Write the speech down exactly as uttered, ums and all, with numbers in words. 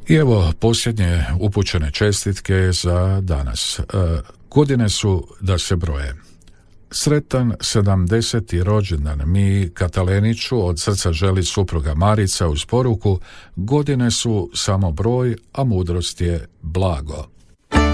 I evo posljednje upućene čestitke za danas. E, godine su da se broje. Sretan sedamdeseti rođendan mi Kataleniću od srca želi supruga Marica uz poruku: godine su samo broj, a mudrost je blago.